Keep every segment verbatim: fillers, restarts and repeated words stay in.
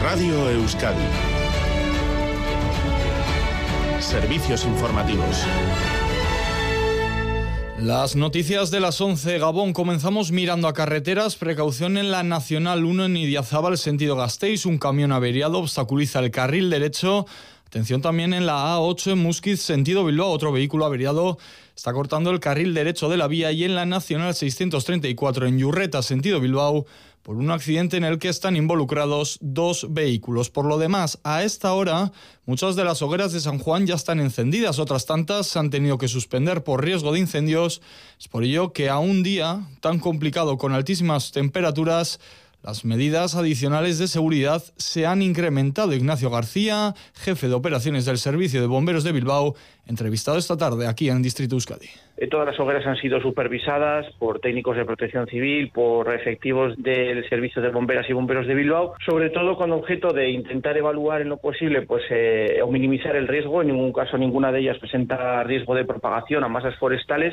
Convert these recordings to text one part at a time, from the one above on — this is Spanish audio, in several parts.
Radio Euskadi. Servicios informativos. Las noticias de las once, Gabón. Comenzamos mirando a carreteras. Precaución en la Nacional uno en Idiazábal, sentido Gasteiz. Un camión averiado obstaculiza el carril derecho. Atención también en la A ocho en Muskiz, sentido Bilbao. Otro vehículo averiado está cortando el carril derecho de la vía. Y en la Nacional seiscientos treinta y cuatro en Yurreta, sentido Bilbao, por un accidente en el que están involucrados dos vehículos. Por lo demás, a esta hora, muchas de las hogueras de San Juan ya están encendidas. Otras tantas se han tenido que suspender por riesgo de incendios. Es por ello que a un día tan complicado con altísimas temperaturas, las medidas adicionales de seguridad se han incrementado. Ignacio García, jefe de operaciones del Servicio de Bomberos de Bilbao, entrevistado esta tarde aquí en Distrito Euskadi. Todas las hogueras han sido supervisadas por técnicos de protección civil, por efectivos del Servicio de Bomberas y Bomberos de Bilbao, sobre todo con objeto de intentar evaluar en lo posible pues eh, o minimizar el riesgo. En ningún caso ninguna de ellas presenta riesgo de propagación a masas forestales.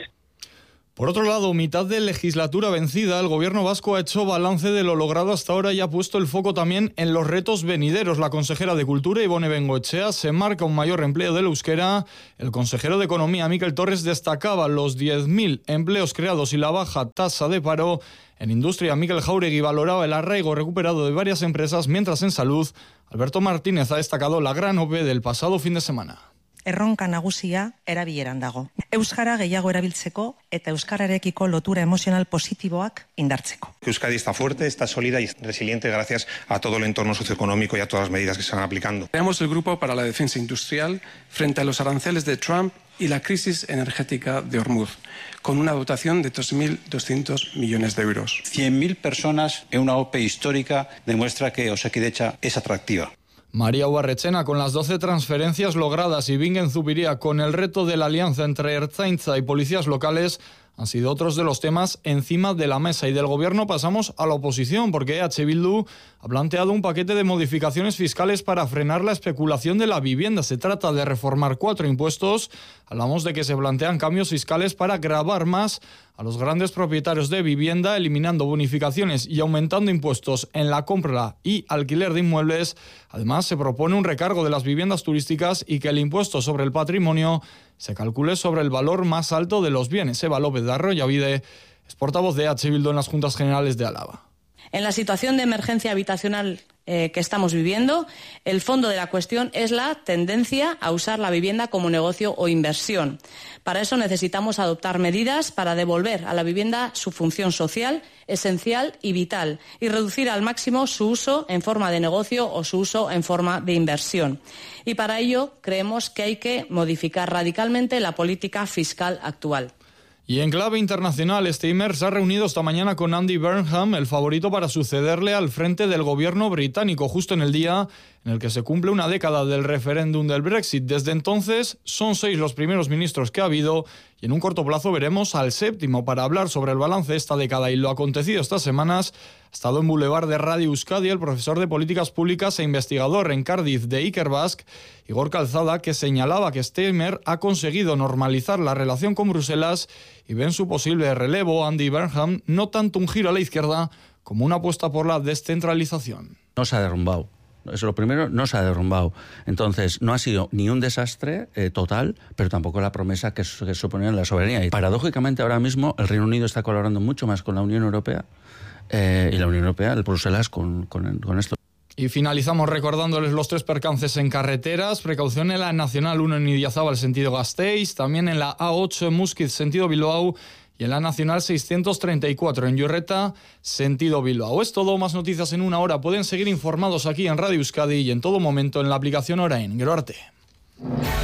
Por otro lado, mitad de legislatura vencida, el gobierno vasco ha hecho balance de lo logrado hasta ahora y ha puesto el foco también en los retos venideros. La consejera de Cultura, Ibone Bengoechea, se marca un mayor empleo del euskera. El consejero de Economía, Mikel Torres, destacaba los diez mil empleos creados y la baja tasa de paro. En Industria, Mikel Jauregui valoraba el arraigo recuperado de varias empresas, mientras en Salud, Alberto Martínez ha destacado la gran O P E del pasado fin de semana. Erronka nagusia erabileran dago. Euskara gehiago erabiltzeko eta euskararekiko lotura emozional positiboak indartzeko. Euskadi está fuerte, está sólida y resiliente gracias a todo el entorno socioeconómico y a todas las medidas que se están aplicando. Creamos el Grupo para la Defensa Industrial frente a los aranceles de Trump y la crisis energética de Hormuz, con una dotación de dos mil doscientos millones de euros. cien mil personas en una O P E histórica demuestra que Osakidetza es atractiva. María Ubarrechena, con las doce transferencias logradas, y Bingen Zubiría, con el reto de la alianza entre Ertzaintza y policías locales, han sido otros de los temas encima de la mesa. Y del gobierno pasamos a la oposición, porque E H Bildu ha planteado un paquete de modificaciones fiscales para frenar la especulación de la vivienda. Se trata de reformar cuatro impuestos. Hablamos de que se plantean cambios fiscales para gravar más a los grandes propietarios de vivienda, eliminando bonificaciones y aumentando impuestos en la compra y alquiler de inmuebles. Además, se propone un recargo de las viviendas turísticas y que el impuesto sobre el patrimonio se calcule sobre el valor más alto de los bienes. Eva López de Arroyavide es portavoz de E H Bildu en las Juntas Generales de Álava. En la situación de emergencia habitacional eh, que estamos viviendo, el fondo de la cuestión es la tendencia a usar la vivienda como negocio o inversión. Para eso necesitamos adoptar medidas para devolver a la vivienda su función social, esencial y vital, y reducir al máximo su uso en forma de negocio o su uso en forma de inversión. Y para ello creemos que hay que modificar radicalmente la política fiscal actual. Y en clave internacional, Steinmeier se ha reunido esta mañana con Andy Burnham, el favorito para sucederle al frente del gobierno británico, justo en el día en el que se cumple una década del referéndum del Brexit. Desde entonces son seis los primeros ministros que ha habido y en un corto plazo veremos al séptimo para hablar sobre el balance de esta década y lo acontecido estas semanas. Ha estado en Boulevard de Radio Euskadi el profesor de Políticas Públicas e investigador en Cardiff de Ikerbasque, Igor Calzada, que señalaba que Steinmeier ha conseguido normalizar la relación con Bruselas y ven su posible relevo, Andy Burnham, no tanto un giro a la izquierda como una apuesta por la descentralización. No se ha derrumbado. Eso es lo primero, no se ha derrumbado. Entonces, no ha sido ni un desastre eh, total, pero tampoco la promesa que, que suponía la soberanía. Y paradójicamente, ahora mismo, el Reino Unido está colaborando mucho más con la Unión Europea eh, y la Unión Europea, el Bruselas, con, con, con esto. Y finalizamos recordándoles los tres percances en carreteras. Precaución en la Nacional uno en Idiazábal, sentido Gasteiz. También en la A ocho en Muskiz, sentido Bilbao. Y en la Nacional seiscientos treinta y cuatro en Yurreta, sentido Bilbao. Es todo, más noticias en una hora. Pueden seguir informados aquí en Radio Euskadi y en todo momento en la aplicación Orain. Gero arte.